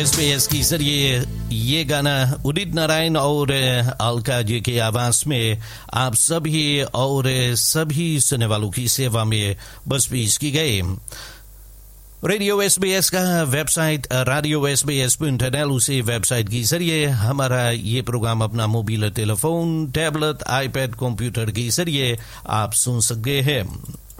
SBS के जरिए ये गाना उदित नारायण और अलका जी की आवाज में आप सभी और सभी सुनने वालों की सेवा में बस पेश की गई। रेडियो SBS का वेबसाइट radio SBS.nl उसी वेबसाइट के जरिए हमारा ये प्रोग्राम अपना mobile telephone, tablet, iPad, computer के जरिए आप सुन सकते हैं।